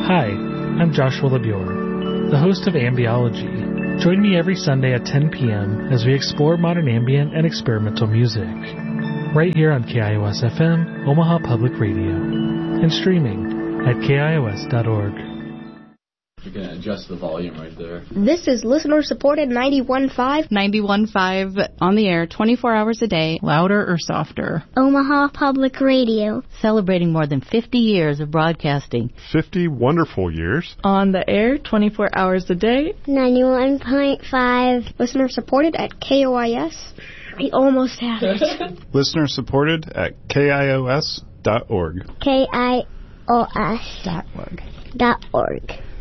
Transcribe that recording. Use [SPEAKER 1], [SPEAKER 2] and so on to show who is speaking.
[SPEAKER 1] Hi, I'm Joshua LeBure, the host of Ambiology. Join me every Sunday at 10 p.m. as we explore modern ambient and experimental music, right here on KIOS-FM, Omaha Public Radio, and streaming at KIOS.org.
[SPEAKER 2] You can adjust the volume right there.
[SPEAKER 3] This is listener-supported 91.5.
[SPEAKER 4] 91.5 on the air 24 hours a day. Louder or softer?
[SPEAKER 3] Omaha Public Radio.
[SPEAKER 5] Celebrating more than 50 years of broadcasting.
[SPEAKER 6] 50 wonderful years.
[SPEAKER 4] On the air 24 hours a day.
[SPEAKER 3] 91.5. Listener-supported at KOIS. I almost had it.
[SPEAKER 6] Listener-supported at KIOS.org.
[SPEAKER 3] KIOS.org.